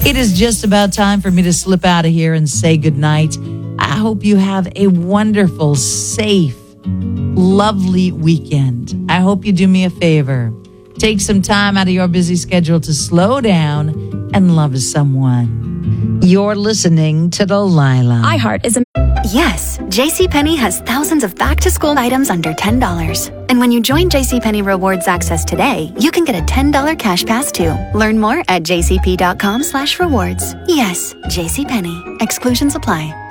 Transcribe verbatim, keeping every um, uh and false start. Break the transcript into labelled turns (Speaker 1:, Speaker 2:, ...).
Speaker 1: It is just about time for me to slip out of here and say goodnight. I hope you have a wonderful, safe, lovely weekend. I hope you do me a favor. Take some time out of your busy schedule to slow down and love someone. You're listening to Delilah.
Speaker 2: iHeart is a...
Speaker 3: Yes, JCPenney has thousands of back-to-school items under ten dollars. And when you join JCPenney Rewards Access today, you can get a ten dollars cash pass too. Learn more at jcp.com slash rewards. Yes, JCPenney. Exclusions apply.